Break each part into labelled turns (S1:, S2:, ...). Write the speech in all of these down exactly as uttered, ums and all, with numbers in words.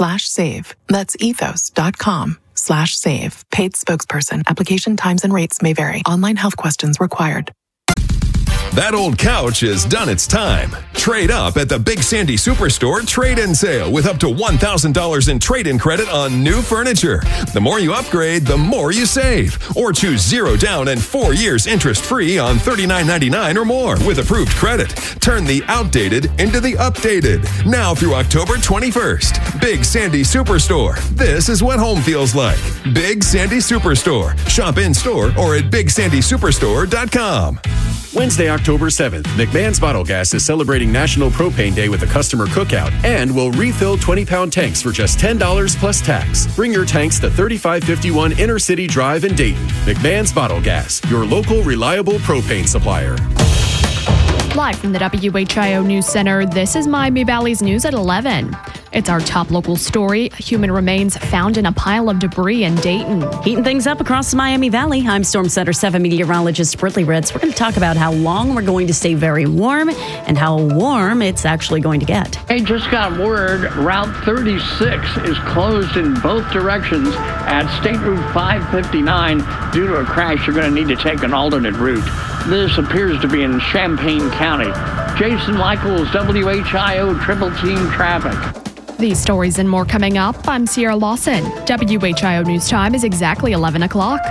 S1: slash save. That's ethos.com slash save. Paid spokesperson. Application times and rates may vary. Online health questions required.
S2: That old couch has done its time. Trade up at the Big Sandy Superstore trade-in sale with up to one thousand dollars in trade-in credit on new furniture. The more you upgrade, the more you save. Or choose zero down and four years interest-free on thirty-nine ninety-nine or more with approved credit. Turn the outdated into the updated. Now through October twenty-first. Big Sandy Superstore. This is what home feels like. Big Sandy Superstore. Shop in-store or at big sandy superstore dot com.
S3: Wednesday, October seventh, McMahon's Bottle Gas is celebrating National Propane Day with a customer cookout and will refill twenty-pound tanks for just ten dollars plus tax. Bring your tanks to thirty-five fifty-one Inner City Drive in Dayton. McMahon's Bottle Gas, your local reliable propane supplier.
S4: Live from the W H I O News Center, this is Miami Valley's News at eleven. It's our top local story. Human remains found in a pile of debris in Dayton.
S5: Heating things up across the Miami Valley. I'm Storm Center seven meteorologist Britley Ritz. We're going to talk about how long we're going to stay very warm and how warm it's actually going to get.
S6: I just got word Route thirty-six is closed in both directions at State Route five fifty-nine due to a crash. You're going to need to take an alternate route. This appears to be in Champaign County. Jason Michaels, W H I O Triple Team Traffic.
S4: These stories and more coming up. I'm Sierra Lawson. W H I O News Time is exactly eleven o'clock.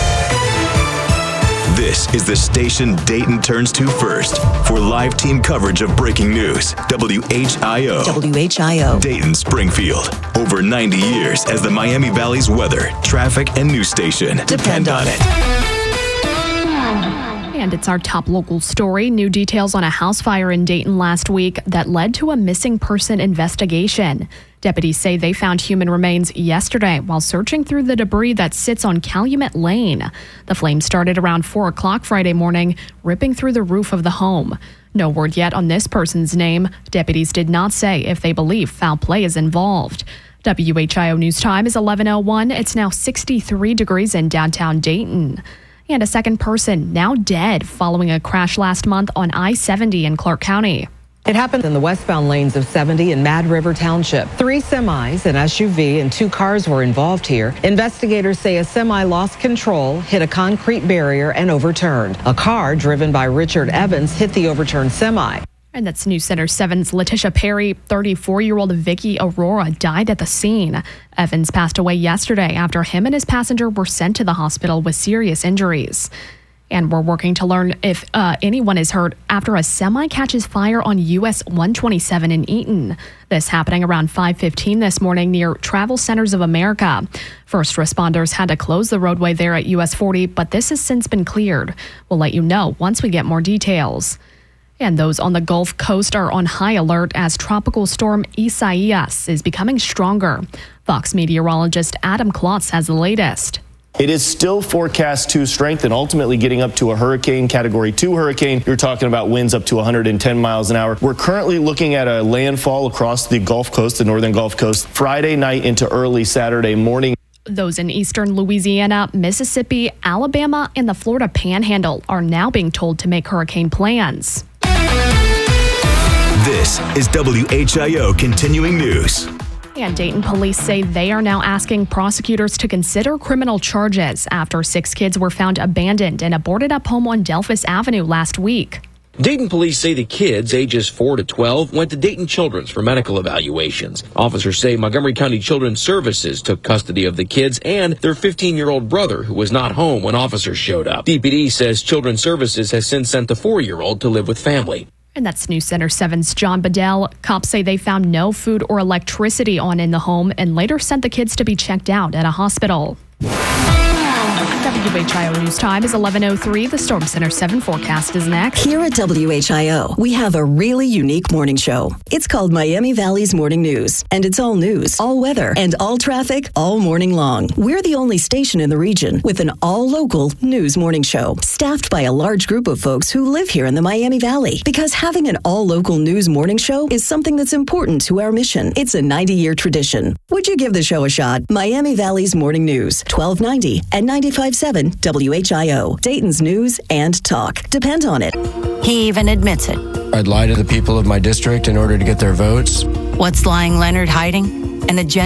S7: This is the station Dayton turns to first for live team coverage of breaking news. W H I O.
S5: W H I O.
S7: Dayton Springfield. Over ninety years as the Miami Valley's weather, traffic, and news station. Depend on it.
S4: And it's our top local story. New details on a house fire in Dayton last week that led to a missing person investigation. Deputies say they found human remains yesterday while searching through the debris that sits on Calumet Lane. The flames started around four o'clock Friday morning, ripping through the roof of the home. No word yet on this person's name. Deputies did not say if they believe foul play is involved. W H I O News Time is eleven oh one. It's now sixty-three degrees in downtown Dayton. And a second person now dead following a crash last month on I seventy in Clark County.
S8: It happened in the westbound lanes of seventy in Mad River Township. Three semis, an S U V, and two cars were involved here. Investigators say a semi lost control, hit a concrete barrier, and overturned. A car driven by Richard Evans hit the overturned semi.
S4: And that's News Center seven's Letitia Perry. thirty-four-year-old Vicky Aurora died at the scene. Evans passed away yesterday after him and his passenger were sent to the hospital with serious injuries. And we're working to learn if uh, anyone is hurt after a semi catches fire on U S one twenty-seven in Eaton. This happening around five fifteen this morning near Travel Centers of America. First responders had to close the roadway there at U S forty, but this has since been cleared. We'll let you know once we get more details. And those on the Gulf Coast are on high alert as Tropical Storm Isaias is becoming stronger. Fox meteorologist Adam Klotz has the latest.
S9: It is still forecast to strengthen, ultimately getting up to a hurricane, category two hurricane. You're talking about winds up to one hundred ten miles an hour. We're currently looking at a landfall across the Gulf Coast, the northern Gulf Coast, Friday night into early Saturday morning.
S4: Those in eastern Louisiana, Mississippi, Alabama, and the Florida Panhandle are now being told to make hurricane plans.
S7: This is W H I O Continuing News.
S4: And Dayton police say they are now asking prosecutors to consider criminal charges after six kids were found abandoned in a boarded-up home on Delphus Avenue last week.
S10: Dayton police say the kids, ages four to twelve, went to Dayton Children's for medical evaluations. Officers say Montgomery County Children's Services took custody of the kids and their fifteen-year-old brother, who was not home when officers showed up. D P D says Children's Services has since sent the four-year-old to live with family.
S4: And that's News Center seven's John Bedell. Cops say they found no food or electricity on in the home and later sent the kids to be checked out at a hospital. W H I O News Time is eleven oh three. The Storm Center seven forecast is next.
S11: Here at W H I O, we have a really unique morning show. It's called Miami Valley's Morning News, and it's all news, all weather, and all traffic all morning long. We're the only station in the region with an all-local news morning show, staffed by a large group of folks who live here in the Miami Valley. Because having an all-local news morning show is something that's important to our mission. It's a ninety-year tradition. Would you give the show a shot? Miami Valley's Morning News, twelve ninety and ninety-five point seven W H I O, Dayton's news and talk. Depend on it.
S12: He even admits it.
S13: I'd lie to the people of my district in order to get their votes.
S12: What's lying Leonard hiding? An agenda